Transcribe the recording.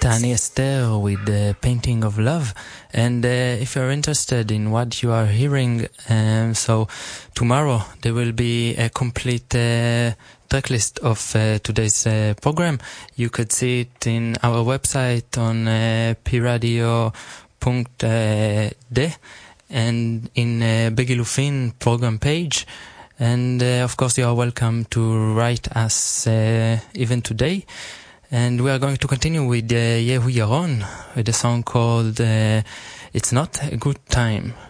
Tani Esther with the Painting of Love. And if you're interested in what you are hearing, so tomorrow there will be a complete track list of today's program. You could see it in our website on piradio.de and in Begilufin program page. And of course you are welcome to write us even today. And we are going to continue with Yehu Yaron with a song called It's Not a Good Time.